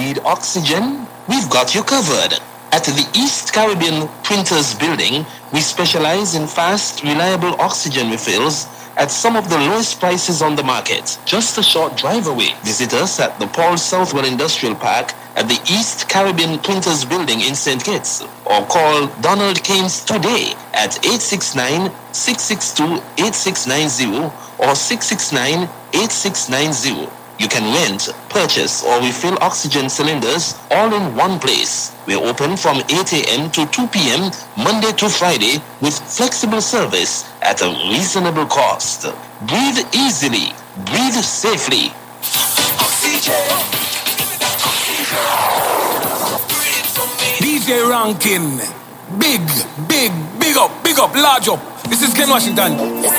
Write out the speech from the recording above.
need oxygen? We've got you covered. At the East Caribbean Printers Building, we specialize in fast, reliable oxygen refills at some of the lowest prices on the market. Just a short drive away. Visit us at the Paul Southwell Industrial Park at the East Caribbean Printers Building in St. Kitts, or call Donald Keynes today at 869-662-8690 or 669-8690. You can rent, purchase, or refill oxygen cylinders all in one place. We're open from 8 a.m. to 2 p.m. Monday to Friday with flexible service at a reasonable cost. Breathe easily. Breathe safely. DJ Rankin. Big up, large up. This is Ken Washington.